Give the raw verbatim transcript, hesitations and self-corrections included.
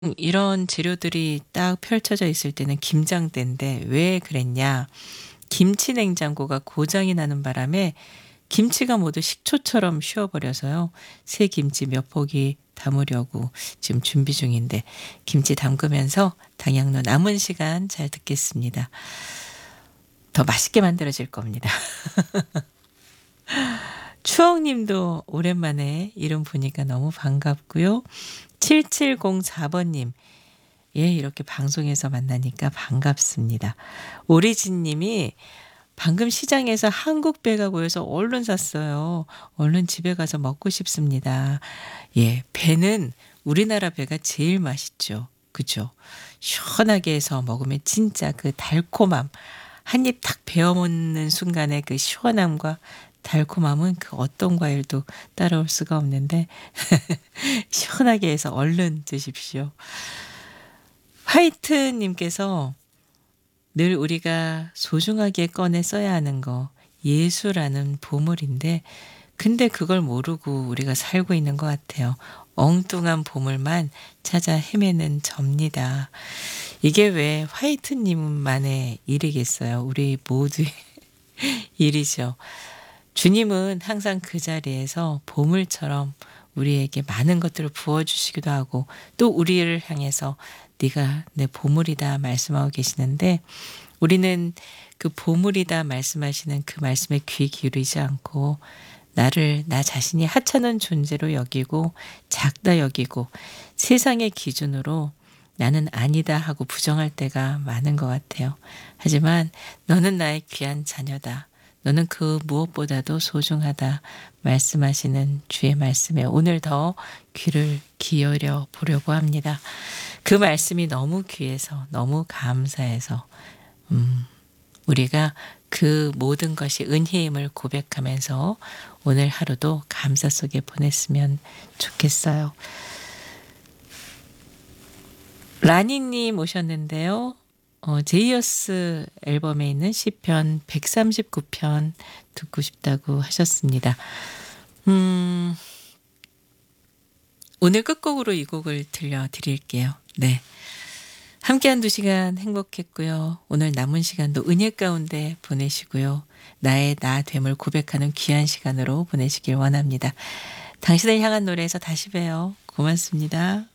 음 이런 재료들이 딱 펼쳐져 있을 때는 김장때인데 왜 그랬냐. 김치 냉장고가 고장이 나는 바람에 김치가 모두 식초처럼 쉬어버려서요. 새 김치 몇 포기 담으려고 지금 준비 중인데 김치 담그면서 당양로 남은 시간 잘 듣겠습니다. 더 맛있게 만들어질 겁니다. 추억 님도 오랜만에 이름 보니까 너무 반갑고요. 칠칠공사 번님. 예, 이렇게 방송에서 만나니까 반갑습니다. 오리진 님이 방금 시장에서 한국 배가 보여서 얼른 샀어요. 얼른 집에 가서 먹고 싶습니다. 예, 배는 우리나라 배가 제일 맛있죠. 그죠? 시원하게 해서 먹으면 진짜 그 달콤함, 한 입 탁 베어 먹는 순간의 그 시원함과 달콤함은 그 어떤 과일도 따라올 수가 없는데 시원하게 해서 얼른 드십시오. 화이트 님께서 늘 우리가 소중하게 꺼내 써야 하는 거 예수라는 보물인데 근데 그걸 모르고 우리가 살고 있는 것 같아요. 엉뚱한 보물만 찾아 헤매는 접니다. 이게 왜 화이트님만의 일이겠어요. 우리 모두의 일이죠. 주님은 항상 그 자리에서 보물처럼 우리에게 많은 것들을 부어주시기도 하고 또 우리를 향해서 네가 내 보물이다 말씀하고 계시는데 우리는 그 보물이다 말씀하시는 그 말씀에 귀 기울이지 않고 나를 나 자신이 하찮은 존재로 여기고 작다 여기고 세상의 기준으로 나는 아니다 하고 부정할 때가 많은 것 같아요. 하지만 너는 나의 귀한 자녀다. 너는 그 무엇보다도 소중하다 말씀하시는 주의 말씀에 오늘 더 귀를 기울여 보려고 합니다. 그 말씀이 너무 귀해서 너무 감사해서 음, 우리가 그 모든 것이 은혜임을 고백하면서 오늘 하루도 감사 속에 보냈으면 좋겠어요. 라니님 오셨는데요. 어, 제이어스 앨범에 있는 시편 백삼십구 편 듣고 싶다고 하셨습니다. 음, 오늘 끝곡으로 이 곡을 들려드릴게요. 네. 함께한 두 시간 행복했고요. 오늘 남은 시간도 은혜 가운데 보내시고요. 나의 나 됨을 고백하는 귀한 시간으로 보내시길 원합니다. 당신을 향한 노래에서 다시 봬요. 고맙습니다.